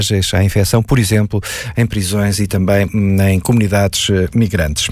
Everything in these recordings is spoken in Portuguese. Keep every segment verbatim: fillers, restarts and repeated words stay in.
à infecção, por exemplo, em prisões e também em comunidades migrantes.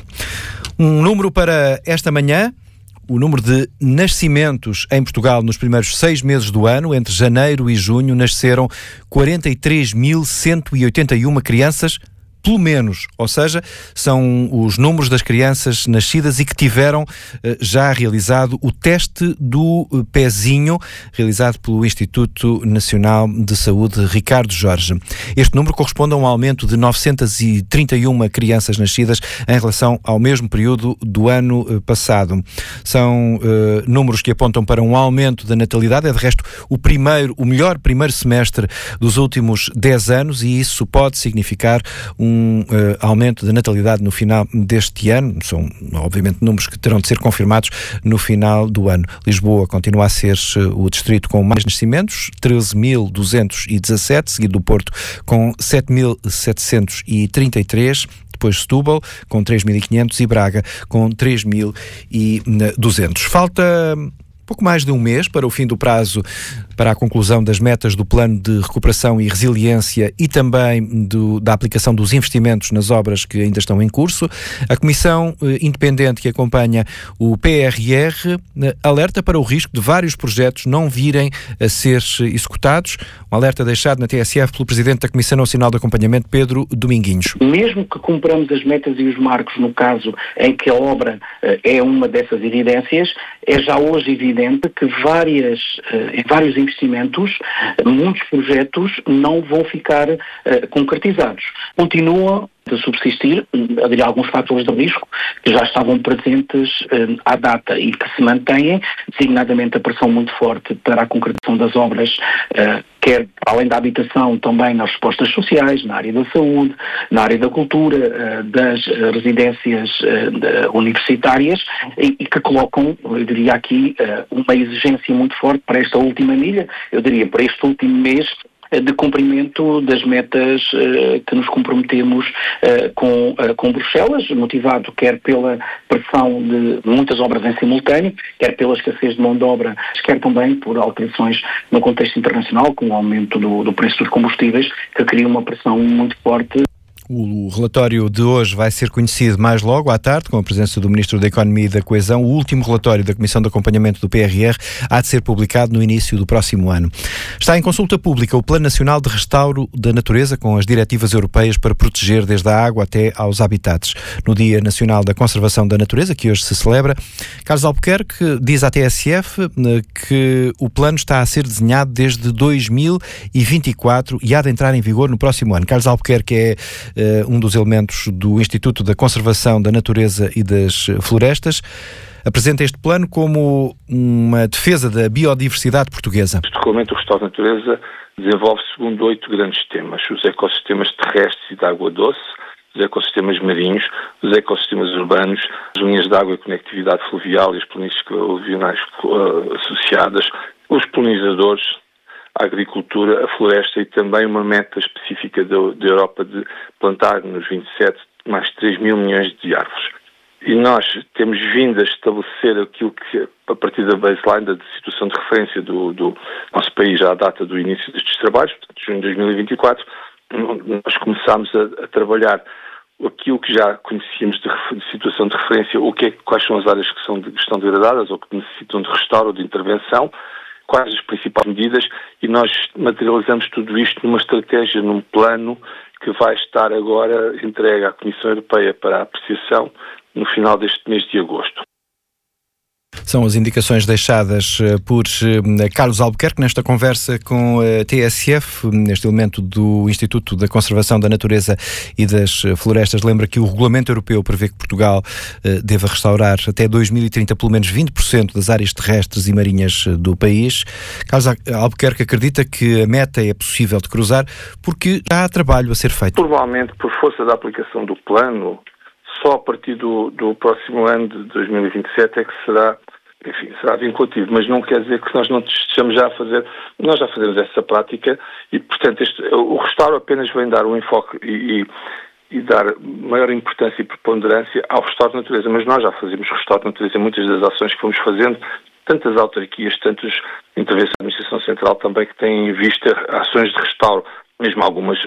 Um número para esta manhã: o número de nascimentos em Portugal nos primeiros seis meses do ano, entre janeiro e junho, nasceram quarenta e três mil cento e oitenta e uma crianças, pelo menos, ou seja, são os números das crianças nascidas e que tiveram eh, já realizado o teste do pezinho, realizado pelo Instituto Nacional de Saúde Ricardo Jorge. Este número corresponde a um aumento de novecentas e trinta e uma crianças nascidas em relação ao mesmo período do ano eh, passado. São eh, números que apontam para um aumento da natalidade, é de resto o primeiro, o melhor primeiro semestre dos últimos dez anos, e isso pode significar um um uh, aumento da natalidade no final deste ano. São, obviamente, números que terão de ser confirmados no final do ano. Lisboa continua a ser uh, o distrito com mais nascimentos, treze mil duzentos e dezassete, seguido do Porto com sete mil setecentos e trinta e três, depois Setúbal com três mil e quinhentos e Braga com três mil e duzentos. Falta pouco mais de um mês para o fim do prazo para a conclusão das metas do Plano de Recuperação e Resiliência e também do, da aplicação dos investimentos nas obras que ainda estão em curso. A Comissão eh, Independente que acompanha o P R R eh, alerta para o risco de vários projetos não virem a ser executados. Um alerta deixado na T S F pelo Presidente da Comissão Nacional de Acompanhamento, Pedro Dominguinhos. Mesmo que cumpramos as metas e os marcos no caso em que a obra eh, é uma dessas evidências, é já hoje evidente que várias, em vários investimentos, muitos projetos não vão ficar uh, concretizados. Continuam a subsistir, haveria alguns fatores de risco que já estavam presentes uh, à data e que se mantêm, designadamente a pressão muito forte para a concretização das obras, uh, quer além da habitação também nas respostas sociais, na área da saúde, na área da cultura, uh, das uh, residências uh, universitárias, e, e que colocam, eu diria aqui, uh, uma exigência muito forte para esta última milha, eu diria para este último mês, de cumprimento das metas uh, que nos comprometemos uh, com, uh, com Bruxelas, motivado quer pela pressão de muitas obras em simultâneo, quer pela escassez de mão de obra, quer também por alterações no contexto internacional, com o aumento do, do preço dos combustíveis, que cria uma pressão muito forte. O relatório de hoje vai ser conhecido mais logo à tarde, com a presença do Ministro da Economia e da Coesão. O último relatório da Comissão de Acompanhamento do P R R há de ser publicado no início do próximo ano. Está em consulta pública o Plano Nacional de Restauro da Natureza, com as diretivas europeias para proteger desde a água até aos habitats. No Dia Nacional da Conservação da Natureza, que hoje se celebra, Carlos Albuquerque diz à T S F que o plano está a ser desenhado desde dois mil e vinte e quatro e há de entrar em vigor no próximo ano. Carlos Albuquerque é um dos elementos do Instituto da Conservação da Natureza e das Florestas. Apresenta este plano como uma defesa da biodiversidade portuguesa. Este regulamento do Restauro da Natureza desenvolve segundo oito grandes temas: os ecossistemas terrestres e de água doce, os ecossistemas marinhos, os ecossistemas urbanos, as linhas de água e conectividade fluvial e as planícies aluvionais uh, associadas, os polinizadores, a agricultura, a floresta e também uma meta específica da, da Europa de plantar nos vinte e sete mais três mil milhões de árvores. E nós temos vindo a estabelecer aquilo que, a partir da baseline, da situação de referência do, do nosso país à data do início destes trabalhos, portanto, junho de dois mil e vinte e quatro, nós começámos a, a trabalhar aquilo que já conhecíamos de, de situação de referência, o que é, quais são as áreas que, são de, que estão degradadas ou que necessitam de restauro ou de intervenção, quais as principais medidas, e nós materializamos tudo isto numa estratégia, num plano que vai estar agora entregue à Comissão Europeia para a apreciação no final deste mês de agosto. São as indicações deixadas por Carlos Albuquerque nesta conversa com a T S F, neste elemento do Instituto da Conservação da Natureza e das Florestas. Lembra que o Regulamento Europeu prevê que Portugal deva restaurar até dois mil e trinta pelo menos vinte por cento das áreas terrestres e marinhas do país. Carlos Albuquerque acredita que a meta é possível de cruzar porque já há trabalho a ser feito. Provavelmente, por força da aplicação do plano, só a partir do, do próximo ano de dois mil e vinte e sete é que será, enfim, será vinculativo, mas não quer dizer que nós não estejamos já a fazer, nós já fazemos essa prática e, portanto, este, o restauro apenas vem dar um enfoque e, e, e dar maior importância e preponderância ao restauro da natureza, mas nós já fazemos restauro da natureza em muitas das ações que fomos fazendo, tantas autarquias, tantas intervenções da Administração Central também que têm em vista ações de restauro, mesmo algumas